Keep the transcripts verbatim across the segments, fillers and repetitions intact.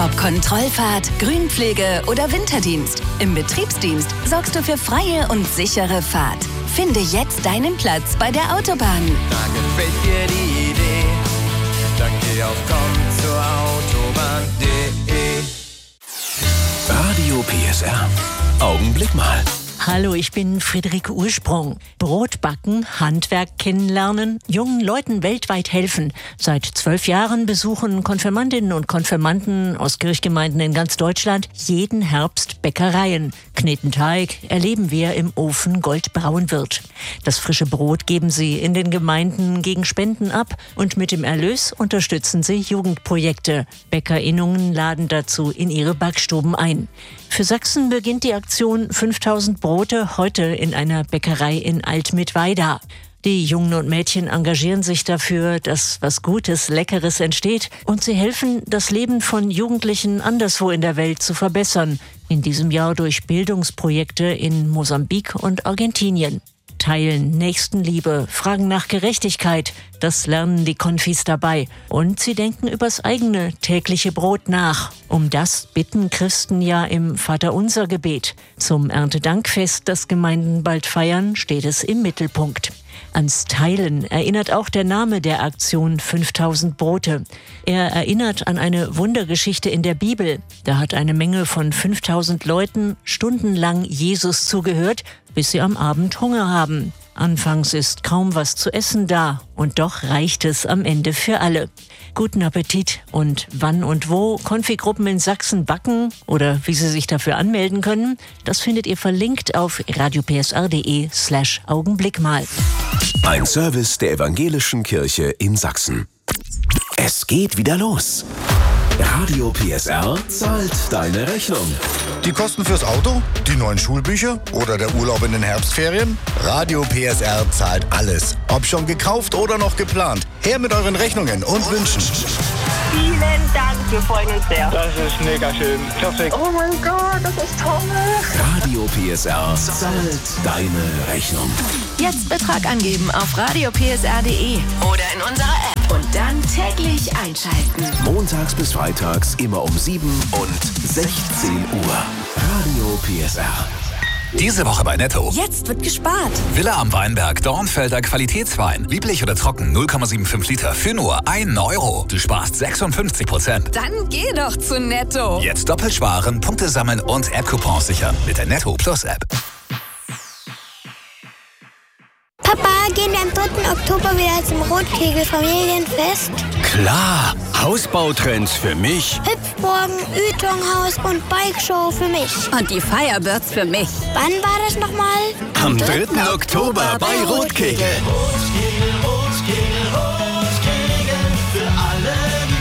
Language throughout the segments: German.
Ob Kontrollfahrt, Grünpflege oder Winterdienst, im Betriebsdienst sorgst du für freie und sichere Fahrt. Finde jetzt deinen Platz bei der Autobahn. Da gefällt dir die Idee, dann geh auf komm zur Autobahn punkt de. Radio P S R. Augenblick mal. Hallo, ich bin Friederike Ursprung. Brot backen, Handwerk kennenlernen, jungen Leuten weltweit helfen. Seit zwölf Jahren besuchen Konfirmandinnen und Konfirmanden aus Kirchgemeinden in ganz Deutschland jeden Herbst Bäckereien. Kneten Teig, erleben, wie er im Ofen goldbraun wird. Das frische Brot geben sie in den Gemeinden gegen Spenden ab und mit dem Erlös unterstützen sie Jugendprojekte. BäckerInnen laden dazu in ihre Backstuben ein. Für Sachsen beginnt die Aktion fünftausend Brote heute in einer Bäckerei in Alt-Mittweida. Die Jungen und Mädchen engagieren sich dafür, dass was Gutes, Leckeres entsteht und sie helfen, das Leben von Jugendlichen anderswo in der Welt zu verbessern. In diesem Jahr durch Bildungsprojekte in Mosambik und Argentinien. Teilen, Nächstenliebe, Fragen nach Gerechtigkeit, das lernen die Konfis dabei. Und sie denken übers eigene tägliche Brot nach. Um das bitten Christen ja im Vaterunser-Gebet. Zum Erntedankfest, das Gemeinden bald feiern, steht es im Mittelpunkt. Ans Teilen erinnert auch der Name der Aktion fünftausend Brote. Er erinnert an eine Wundergeschichte in der Bibel. Da hat eine Menge von fünftausend Leuten stundenlang Jesus zugehört, bis sie am Abend Hunger haben. Anfangs ist kaum was zu essen da und doch reicht es am Ende für alle. Guten Appetit und wann und wo Konfigruppen in Sachsen backen oder wie Sie sich dafür anmelden können, das findet ihr verlinkt auf radiopsr.de slash Augenblickmal. Ein Service der Evangelischen Kirche in Sachsen. Es geht wieder los. Radio P S R zahlt deine Rechnung. Die Kosten fürs Auto, die neuen Schulbücher oder der Urlaub in den Herbstferien? Radio P S R zahlt alles. Ob schon gekauft oder noch geplant. Her mit euren Rechnungen und Wünschen. Vielen Dank, wir freuen uns sehr. Das ist mega schön. Perfekt. Oh mein Gott, das ist toll. Radio P S R zahlt deine Rechnung. Jetzt Betrag angeben auf radiopsr punkt de oder in unserer App und dann täglich einschalten. Montags bis freitags immer um sieben und sechzehn Uhr. Radio P S R. Diese Woche bei Netto. Jetzt wird gespart. Villa am Weinberg, Dornfelder Qualitätswein. Lieblich oder trocken, null Komma fünfundsiebzig Liter für nur einen Euro. Du sparst sechsundfünfzig Prozent. Dann geh doch zu Netto. Jetzt doppelt sparen, Punkte sammeln und App-Coupons sichern mit der Netto Plus App. Papa, gehen wir am dritten Oktober wieder zum Rotkegel-Familienfest? Klar, Hausbautrends für mich. Hüpfburgen, Ytonghaus und Bikeshow für mich. Und die Firebirds für mich. Wann war das nochmal? Am dritten Oktober bei Rotkegel. Rotkegel, Rotkegel, Rotkegel, für alle,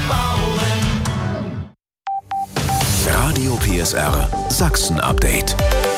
die bauen. Radio P S R Sachsen Update.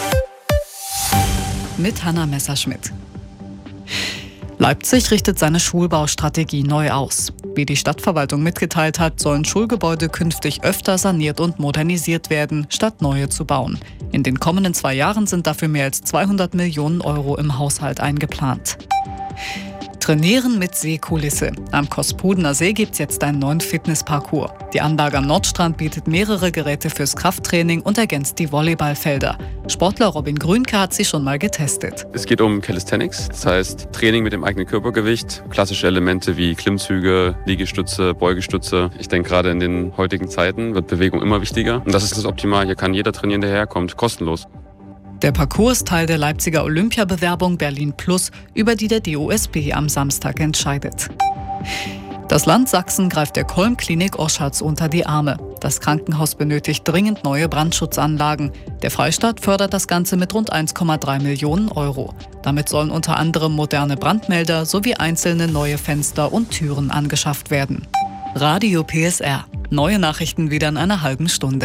Mit Hanna Messerschmidt. Leipzig richtet seine Schulbaustrategie neu aus. Wie die Stadtverwaltung mitgeteilt hat, sollen Schulgebäude künftig öfter saniert und modernisiert werden, statt neue zu bauen. In den kommenden zwei Jahren sind dafür mehr als zweihundert Millionen Euro im Haushalt eingeplant. Trainieren mit Seekulisse. Am Kospudener See gibt's jetzt einen neuen Fitnessparcours. Die Anlage am Nordstrand bietet mehrere Geräte fürs Krafttraining und ergänzt die Volleyballfelder. Sportler Robin Grünke hat sie schon mal getestet. Es geht um Calisthenics, das heißt Training mit dem eigenen Körpergewicht. Klassische Elemente wie Klimmzüge, Liegestütze, Beugestütze. Ich denke, gerade in den heutigen Zeiten wird Bewegung immer wichtiger. Und das ist das Optimal. Hier kann jeder trainieren, der herkommt, kostenlos. Der Parcours ist Teil der Leipziger Olympiabewerbung Berlin Plus, über die der D O S B am Samstag entscheidet. Das Land Sachsen greift der Kolm-Klinik Oschatz unter die Arme. Das Krankenhaus benötigt dringend neue Brandschutzanlagen. Der Freistaat fördert das Ganze mit rund eins Komma drei Millionen Euro. Damit sollen unter anderem moderne Brandmelder sowie einzelne neue Fenster und Türen angeschafft werden. Radio P S R. Neue Nachrichten wieder in einer halben Stunde.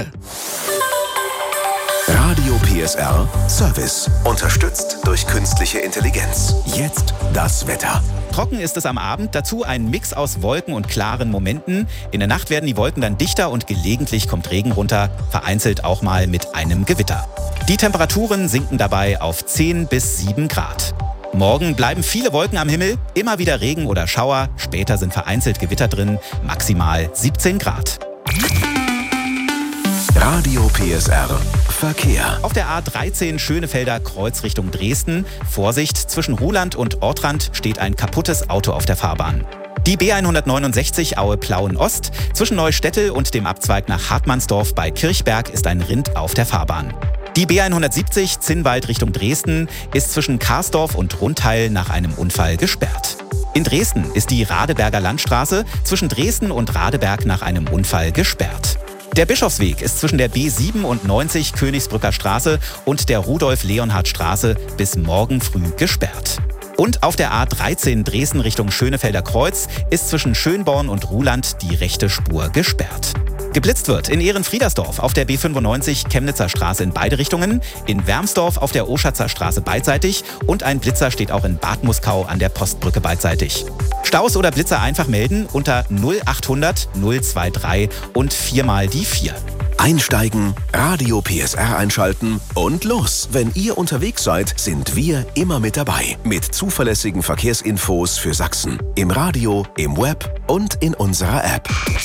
Radio P S R Service. Unterstützt durch künstliche Intelligenz. Jetzt das Wetter. Trocken ist es am Abend, dazu ein Mix aus Wolken und klaren Momenten. In der Nacht werden die Wolken dann dichter und gelegentlich kommt Regen runter, vereinzelt auch mal mit einem Gewitter. Die Temperaturen sinken dabei auf zehn bis sieben Grad. Morgen bleiben viele Wolken am Himmel, immer wieder Regen oder Schauer, später sind vereinzelt Gewitter drin, maximal siebzehn Grad. Radio P S R Verkehr. Auf der A dreizehn Schönefelder Kreuz Richtung Dresden. Vorsicht, zwischen Ruhland und Ortrand steht ein kaputtes Auto auf der Fahrbahn. Die B hundertneunundsechzig Aue-Plauen-Ost. Zwischen Neustädtel und dem Abzweig nach Hartmannsdorf bei Kirchberg ist ein Rind auf der Fahrbahn. Die B hundertsiebzig Zinnwald Richtung Dresden ist zwischen Karsdorf und Rundheil nach einem Unfall gesperrt. In Dresden ist die Radeberger Landstraße zwischen Dresden und Radeberg nach einem Unfall gesperrt. Der Bischofsweg ist zwischen der B siebenundneunzig Königsbrücker Straße und der Rudolf-Leonhardt-Straße bis morgen früh gesperrt. Und auf der A dreizehn Dresden Richtung Schönefelder Kreuz ist zwischen Schönborn und Ruhland die rechte Spur gesperrt. Geblitzt wird in Ehrenfriedersdorf auf der B fünfundneunzig Chemnitzer Straße in beide Richtungen, in Wermsdorf auf der Oschatzer Straße beidseitig und ein Blitzer steht auch in Bad Muskau an der Postbrücke beidseitig. Staus oder Blitzer einfach melden unter null achthundert null dreiundzwanzig und viermal die vier. Einsteigen, Radio P S R einschalten und los. Wenn ihr unterwegs seid, sind wir immer mit dabei. Mit zuverlässigen Verkehrsinfos für Sachsen. Im Radio, im Web und in unserer App.